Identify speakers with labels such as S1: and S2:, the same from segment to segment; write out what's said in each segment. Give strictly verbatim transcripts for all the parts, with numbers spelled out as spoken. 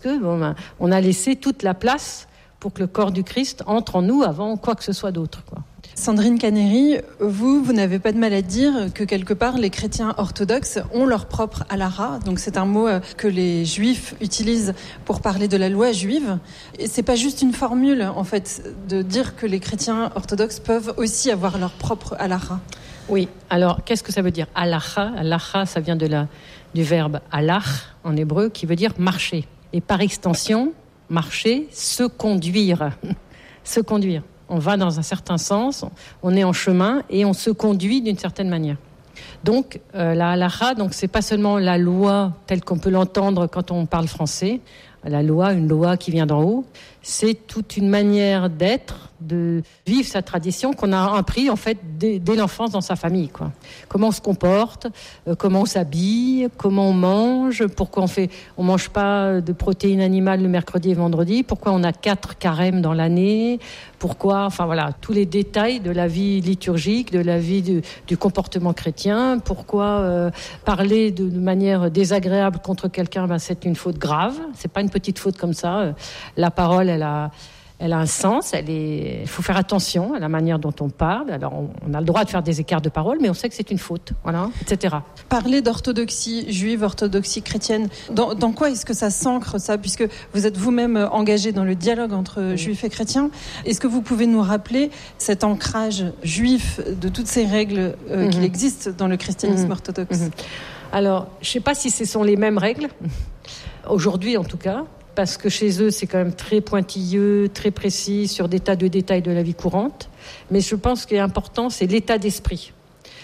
S1: Que, bon, ben, on a laissé toute la place pour que le corps du Christ entre en nous avant quoi que ce soit d'autre, quoi.
S2: Sandrine Caneri, vous, vous n'avez pas de mal à dire que quelque part les chrétiens orthodoxes ont leur propre halakha. Donc c'est un mot que les juifs utilisent pour parler de la loi juive. Et c'est pas juste une formule, en fait, de dire que les chrétiens orthodoxes peuvent aussi avoir leur propre halakha.
S1: Oui. Alors, qu'est-ce que ça veut dire halakha? Halakha, ça vient de la, du verbe halach en hébreu, qui veut dire marcher. Et par extension, marcher, se conduire. se conduire. On va dans un certain sens, on est en chemin et on se conduit d'une certaine manière. Donc, euh, la halakha, donc, c'est pas seulement la loi telle qu'on peut l'entendre quand on parle français, la loi, une loi qui vient d'en haut, c'est toute une manière d'être, de vivre sa tradition qu'on a appris en fait dès, dès l'enfance dans sa famille, quoi. Comment on se comporte, euh, comment on s'habille, comment on mange, pourquoi on fait, on mange pas de protéines animales le mercredi et vendredi, pourquoi on a quatre carêmes dans l'année, pourquoi, enfin voilà, tous les détails de la vie liturgique, de la vie du, du comportement chrétien, pourquoi euh, parler de, de manière désagréable contre quelqu'un, ben c'est une faute grave, c'est pas une petite faute comme ça. La parole, elle a, elle a un sens, elle est, il faut faire attention à la manière dont on parle. Alors, on, on a le droit de faire des écarts de parole, mais on sait que c'est une faute, voilà, et cetera.
S2: Parler d'orthodoxie juive, orthodoxie chrétienne, dans, dans quoi est-ce que ça s'ancre, ça, puisque vous êtes vous-même engagé dans le dialogue entre oui. juifs et chrétiens? Est-ce que vous pouvez nous rappeler cet ancrage juif de toutes ces règles euh, mm-hmm. qu'il existe dans le christianisme mm-hmm. orthodoxe? mm-hmm.
S1: Alors, je ne sais pas si ce sont les mêmes règles, aujourd'hui en tout cas, parce que chez eux, c'est quand même très pointilleux, très précis sur des tas de détails de la vie courante. Mais je pense qu'il est important, c'est l'état d'esprit.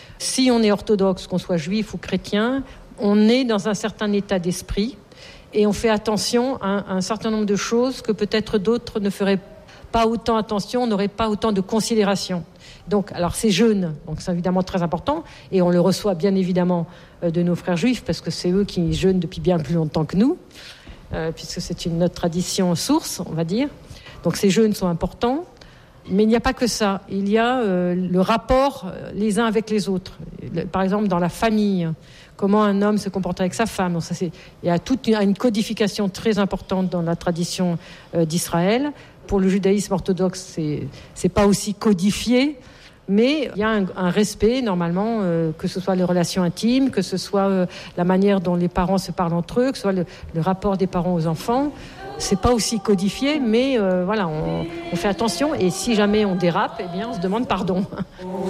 S1: Si on est orthodoxe, qu'on soit juif ou chrétien, on est dans un certain état d'esprit et on fait attention à un certain nombre de choses que peut-être d'autres ne feraient pas autant attention, n'auraient pas autant de considération. Donc, alors c'est jeûne, donc c'est évidemment très important, et on le reçoit bien évidemment de nos frères juifs, parce que c'est eux qui jeûnent depuis bien plus longtemps que nous, euh, puisque c'est une notre tradition source, on va dire. Donc ces jeûnes sont importants, mais il n'y a pas que ça. Il y a euh, le rapport les uns avec les autres. Par exemple, dans la famille, comment un homme se comporte avec sa femme. Donc ça, c'est, il y a toute une, une codification très importante dans la tradition euh, d'Israël. Pour le judaïsme orthodoxe, c'est, c'est pas aussi codifié, mais il y a un, un respect, normalement, euh, que ce soit les relations intimes, que ce soit euh, la manière dont les parents se parlent entre eux, que ce soit le, le rapport des parents aux enfants. C'est pas aussi codifié, mais euh, voilà, on, on fait attention, et si jamais on dérape, eh bien, on se demande pardon.